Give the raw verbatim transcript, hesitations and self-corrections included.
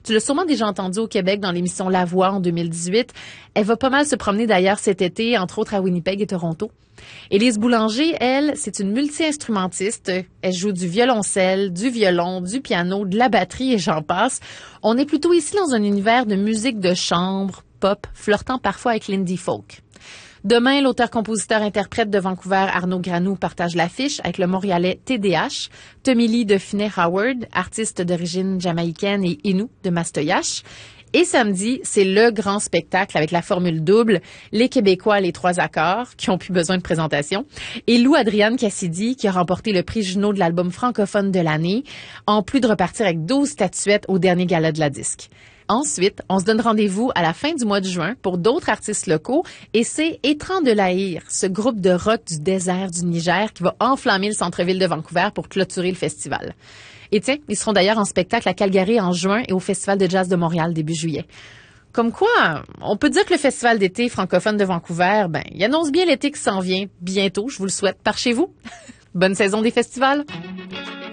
Tu l'as sûrement déjà entendu au Québec dans l'émission La Voix en deux mille dix-huit. Elle va pas mal se promener d'ailleurs cet été, entre autres à Winnipeg et Toronto. Élise Boulanger, elle, c'est une multi-instrumentiste. Elle joue du violoncelle, du violon, du piano, de la batterie et j'en passe. On est plutôt ici dans un univers de musique de chambre, pop, flirtant parfois avec l'indie folk. Demain, l'auteur-compositeur-interprète de Vancouver, Arnaud Granou, partage l'affiche avec le Montréalais T D H, Tommy Lee de Finney Howard, artiste d'origine jamaïcaine et Innu de Mastoyache. Et samedi, c'est le grand spectacle avec la formule double, les Québécois, les trois accords, qui ont plus besoin de présentation, et Lou Adrienne Cassidy, qui a remporté le prix Juno de l'album francophone de l'année, en plus de repartir avec douze statuettes au dernier gala de la disque. Ensuite, on se donne rendez-vous à la fin du mois de juin pour d'autres artistes locaux et c'est Étrands de l'Aïr, ce groupe de rock du désert du Niger qui va enflammer le centre-ville de Vancouver pour clôturer le festival. Et tiens, ils seront d'ailleurs en spectacle à Calgary en juin et au Festival de jazz de Montréal début juillet. Comme quoi, on peut dire que le Festival d'été francophone de Vancouver, ben, il annonce bien l'été qui s'en vient bientôt, je vous le souhaite, par chez vous. Bonne saison des festivals!